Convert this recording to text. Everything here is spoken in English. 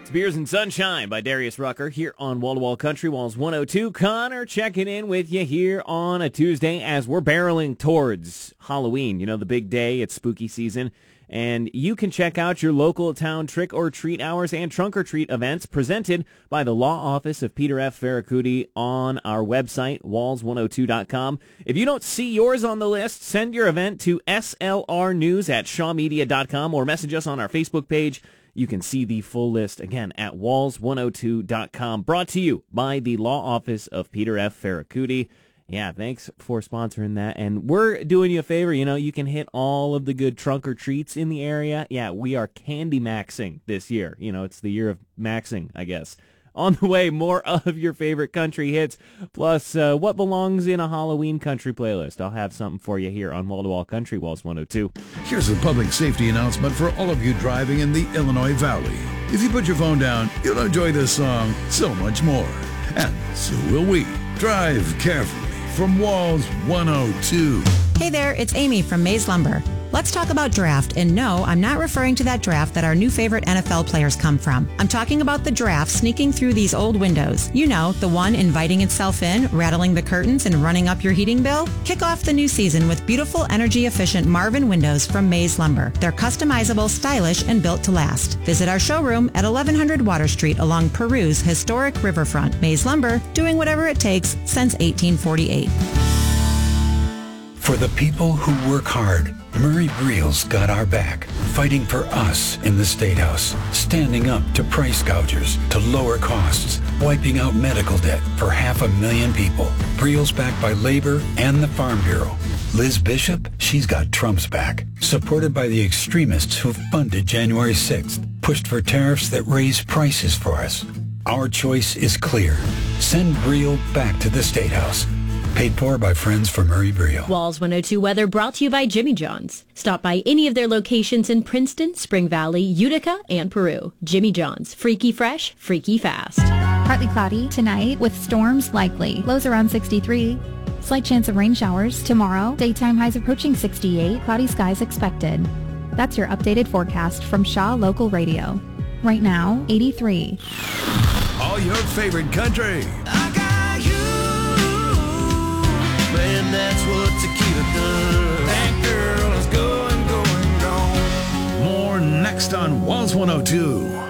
Beers and Sunshine by Darius Rucker here on Wall to Wall Country Walls 102. Connor checking in with you here on a Tuesday as we're barreling towards Halloween. You know, the big day. It's spooky season. And you can check out your local town trick or treat hours and trunk or treat events presented by the law office of Peter F. Ferracuti on our website, walls102.com. If you don't see yours on the list, send your event to slrnews@shawmedia.com or message us on our Facebook page. You can see the full list, again, at walls102.com. Brought to you by the law office of Peter F. Ferracuti. Yeah, thanks for sponsoring that. And we're doing you a favor. You know, you can hit all of the good trunk or treats in the area. Yeah, we are candy maxing this year. You know, it's the year of maxing, I guess. On the way, more of your favorite country hits, plus what belongs in a Halloween country playlist. I'll have something for you here on Wall to Wall Country Walls 102. Here's a public safety announcement for all of you driving in the Illinois Valley. If you put your phone down, you'll enjoy this song so much more. And so will we. Drive carefully from Walls 102. Hey there, it's Amy from Maze Lumber. Let's talk about draft, and no, I'm not referring to that draft that our new favorite NFL players come from. I'm talking about the draft sneaking through these old windows. You know, the one inviting itself in, rattling the curtains, and running up your heating bill? Kick off the new season with beautiful, energy-efficient Marvin windows from Maze Lumber. They're customizable, stylish, and built to last. Visit our showroom at 1100 Water Street along Peru's historic riverfront. Maze Lumber, doing whatever it takes since 1848. For the people who work hard, Murray Breel's got our back, fighting for us in the State House, standing up to price gougers to lower costs, wiping out medical debt for 500,000 people. Breel's backed by Labor and the Farm Bureau. Liz Bishop, she's got Trump's back, supported by the extremists who funded January 6th, pushed for tariffs that raise prices for us. Our choice is clear. Send Breel back to the State House. Paid for by friends for Murray Breel. Walls 102 weather brought to you by Jimmy John's. Stop by any of their locations in Princeton, Spring Valley, Utica, and Peru. Jimmy John's. Freaky fresh, freaky fast. Partly cloudy tonight with storms likely. Lows around 63. Slight chance of rain showers tomorrow. Daytime highs approaching 68. Cloudy skies expected. That's your updated forecast from Shaw Local Radio. Right now, 83. All your favorite country. Man, that's what Tequila does. That girl is going, gone. More next on Walls 102.